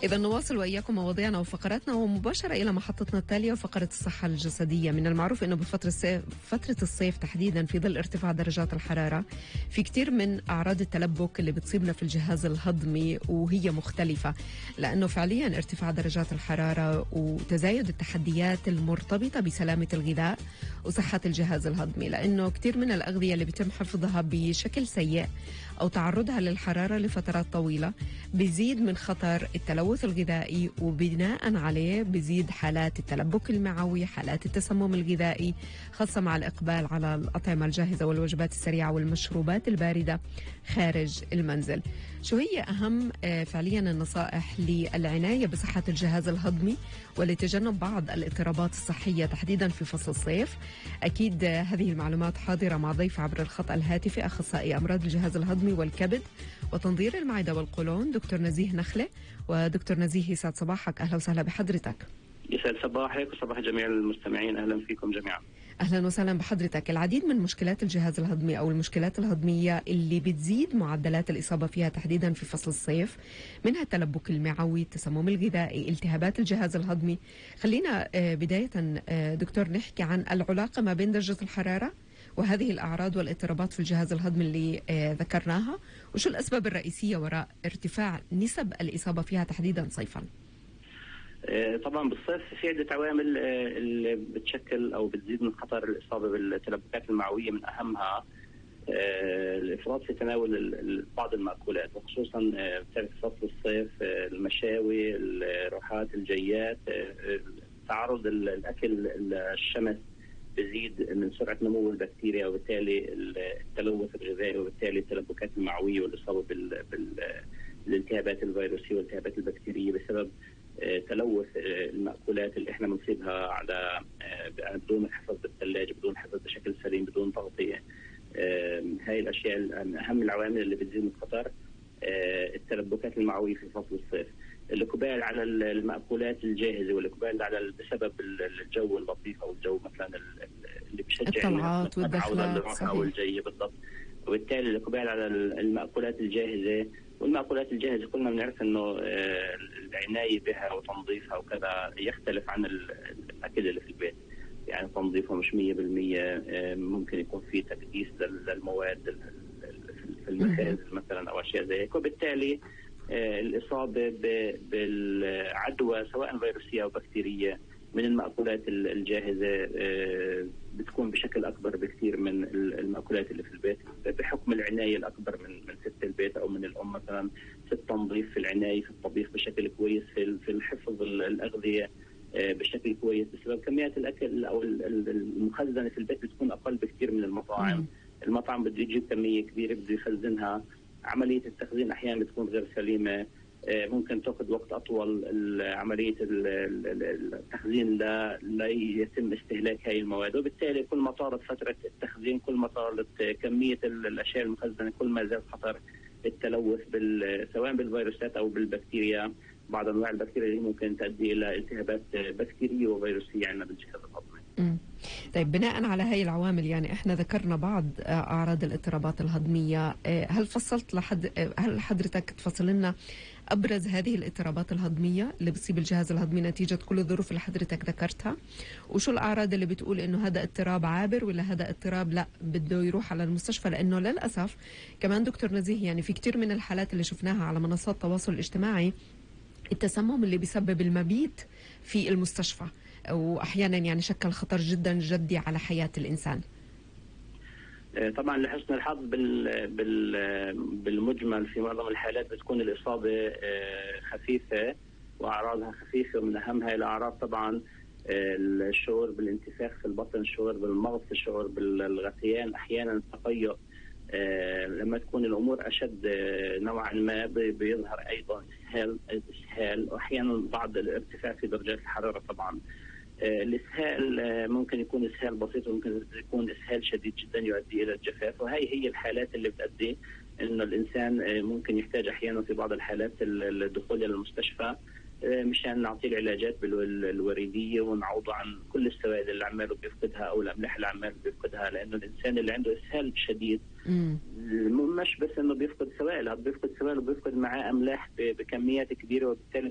إذا نواصل وإياكم مواضيعنا وفقراتنا ومباشرة إلى محطتنا التالية وفقرة الصحة الجسدية. من المعروف أنه فترة الصيف تحديدا في ظل ارتفاع درجات الحرارة في كتير من أعراض التلبك اللي بتصيبنا في الجهاز الهضمي، وهي مختلفة لأنه فعليا ارتفاع درجات الحرارة وتزايد التحديات المرتبطة بسلامة الغذاء وصحة الجهاز الهضمي، لأنه كتير من الأغذية اللي بيتم حفظها بشكل سيء أو تعرضها للحرارة لفترات طويلة بيزيد من خطر التلوث الغذائي، وبناء عليه بيزيد حالات التلبك المعوي، حالات التسمم الغذائي، خاصة مع الإقبال على الأطعمة الجاهزة والوجبات السريعة والمشروبات الباردة خارج المنزل. شو هي أهم فعليا النصائح للعناية بصحة الجهاز الهضمي ولتجنب بعض الاضطرابات الصحية تحديدا في فصل الصيف؟ أكيد هذه المعلومات حاضرة مع ضيف عبر الخط الهاتفي أخصائي أمراض الجهاز الهضمي والكبد وتنظير المعدة والقولون دكتور نزيه نخلة. ودكتور نزيه يسعد صباحك، أهلا وسهلا بحضرتك. يسعد صباحك وصباح جميع المستمعين، أهلا فيكم جميعا. أهلا وسهلا بحضرتك. العديد من مشكلات الجهاز الهضمي أو المشكلات الهضمية اللي بتزيد معدلات الإصابة فيها تحديدا في فصل الصيف، منها التلبك المعوي، التسمم الغذائي، التهابات الجهاز الهضمي. خلينا بداية دكتور نحكي عن العلاقة ما بين درجة الحرارة وهذه الأعراض والاضطرابات في الجهاز الهضمي اللي ذكرناها، وشو الأسباب الرئيسية وراء ارتفاع نسب الإصابة فيها تحديدا صيفا؟ طبعا بالصيف في عدة عوامل اللي بتشكل أو بتزيد من خطر الإصابة بالتلبكات المعوية. من أهمها الإفراط في تناول بعض المأكولات، وخصوصا في فصل الصيف المشاوي، الروحات، الجيات، تعرض الأكل الشمس بزيد من سرعة نمو البكتيريا، وبالتالي التلوث الغذائي، وبالتالي التلبكات المعوية والإصابة بالالتهابات الفيروسية والالتهابات البكتيرية بسبب تلوث المأكولات اللي احنا بنصيبها على بدون حفظ بالثلاجة، بدون حفظ بشكل سليم، بدون تغطية. هاي الأشياء من أهم العوامل اللي بتزيد من خطر التلبكات المعوية في فصل الصيف. الإقبال على المأكولات الجاهزة والإقبال على بسبب الجو اللطيف أو الجو مثلا اللي بيشجع الطلعات والدخلات أو الجي بالضبط، وبالتالي الإقبال على المأكولات الجاهزة. والمأكولات الجاهزة كلنا بنعرف إنه العناية بها وتنظيفها وكذا يختلف عن الأكل اللي في البيت، يعني تنظيفه مش 100%، ممكن يكون في تكديس للمواد في المخازن مثلا أو أشياء زي هيك، وبالتالي الإصابة بالعدوى سواء فيروسية أو بكتيرية من المأكولات الجاهزة بتكون بشكل أكبر بكثير من المأكولات اللي في البيت، بحكم العناية الأكبر من ست البيت أو من الأم مثلا في التنظيف، في العناية، في الطبيخ بشكل كويس، في الحفظ الأغذية بشكل كويس، بسبب كميات الأكل أو المخزنة في البيت بتكون أقل بكثير من المطاعم. المطعم بده يجيب كمية كبيرة بده يخزنها، عملية التخزين أحيانا بتكون غير سليمة، ممكن تأخذ وقت أطول عملية التخزين لا يتم استهلاك هاي المواد، وبالتالي كل ما طالت فترة التخزين كل ما طالت كمية الأشياء المخزنة كل ما زاد خطر التلوث سواء بالفيروسات أو بالبكتيريا. بعض أنواع البكتيريا اللي ممكن تؤدي إلى التهابات بكتيرية وفيروسية عندنا بالجهاز الهضمي. طيب بناء على هاي العوامل، يعني احنا ذكرنا بعض أعراض الاضطرابات الهضمية، هل حضرتك تفصل لنا أبرز هذه الاضطرابات الهضمية اللي بتصيب الجهاز الهضمي نتيجة كل الظروف اللي حضرتك ذكرتها؟ وشو الأعراض اللي بتقول إنه هذا اضطراب عابر ولا هذا اضطراب لا بده يروح على المستشفى؟ لأنه للأسف كمان دكتور نزيه يعني في كتير من الحالات اللي شفناها على منصات التواصل الاجتماعي التسمم اللي بيسبب المبيت في المستشفى، وأحيانا يعني شكل خطر جدا جدي على حياة الإنسان. طبعا لحسن الحظ بالمجمل في معظم الحالات بتكون الإصابة خفيفة وأعراضها خفيفة، ومن أهم هاي الأعراض طبعا الشعور بالانتفاخ في البطن، الشعور بالمغص، الشعور بالغثيان، أحيانا التقيؤ. لما تكون الأمور أشد نوعا ما بيظهر أيضا إسهال، وأحيانا بعض الارتفاع في درجات الحرارة. طبعا الإسهال ممكن يكون إسهال بسيط وممكن يكون إسهال شديد جدا يؤدي إلى الجفاف، وهي هي الحالات اللي بتؤدي إنه الإنسان ممكن يحتاج أحيانا في بعض الحالات الدخول إلى المستشفى مشان نعطيه العلاجات الوريدية ونعوضه عن كل السوائل اللي عماله بيفقدها أو الأملاح اللي عماله بيفقدها، لأنه الإنسان اللي عنده إسهال شديد مش بس إنه بيفقد سوائل، بيفقد سوائل وبيفقد معاه أملاح بكميات كبيرة، وبالتالي